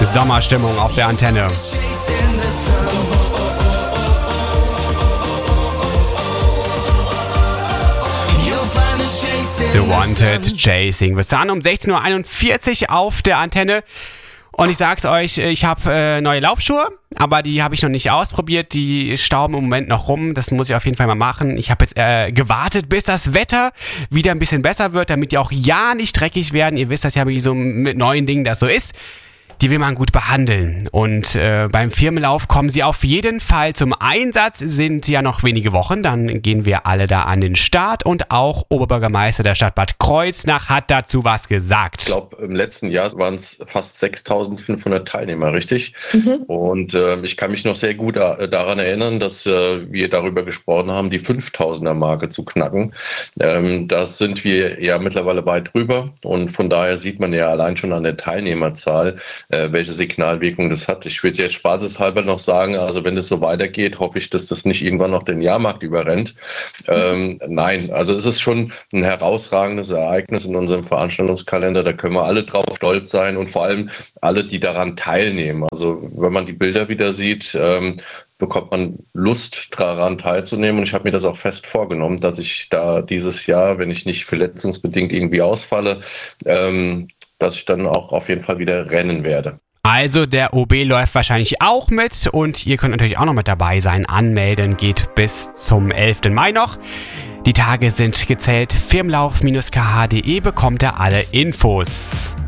Sommerstimmung auf der Antenne. The Wanted Chasing. Wir sind um 16.41 Uhr auf der Antenne. Und ich sag's euch, ich habe neue Laufschuhe, aber die habe ich noch nicht ausprobiert. Die stauben im Moment noch rum. Das muss ich auf jeden Fall mal machen. Ich habe jetzt gewartet, bis das Wetter wieder ein bisschen besser wird, damit die auch ja nicht dreckig werden. Ihr wisst das ja, wie so mit neuen Dingen das so ist. Die will man gut behandeln. Und beim Firmenlauf kommen sie auf jeden Fall zum Einsatz. Sind ja noch wenige Wochen, dann gehen wir alle da an den Start. Und auch Oberbürgermeister der Stadt Bad Kreuznach hat dazu was gesagt. Ich glaube, im letzten Jahr waren es fast 6.500 Teilnehmer, richtig? Und ich kann mich noch sehr gut daran erinnern, dass wir darüber gesprochen haben, die 5.000er-Marke zu knacken. Da sind wir ja mittlerweile weit drüber. Und von daher sieht man ja allein schon an der Teilnehmerzahl, welche Signalwirkung das hat. Ich würde jetzt spaßeshalber noch sagen, also wenn es so weitergeht, hoffe ich, dass das nicht irgendwann noch den Jahrmarkt überrennt. Nein, also es ist schon ein herausragendes Ereignis in unserem Veranstaltungskalender. Da können wir alle drauf stolz sein und vor allem alle, die daran teilnehmen. Also wenn man die Bilder wieder sieht, bekommt man Lust, daran teilzunehmen. Und ich habe mir das auch fest vorgenommen, dass ich da dieses Jahr, wenn ich nicht verletzungsbedingt irgendwie ausfalle, dass ich dann auch auf jeden Fall wieder rennen werde. Also der OB läuft wahrscheinlich auch mit und ihr könnt natürlich auch noch mit dabei sein. Anmelden geht bis zum 11. Mai noch. Die Tage sind gezählt. Firmenlauf-kh.de bekommt ihr alle Infos.